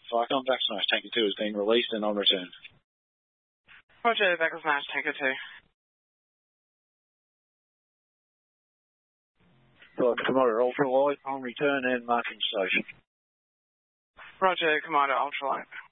Flycom, Back to Nice Tanker 2 is being released and on return. Roger, that was Nice Tanker 2. Commander Ultralight on return and marking station. Roger, Commander Ultralight.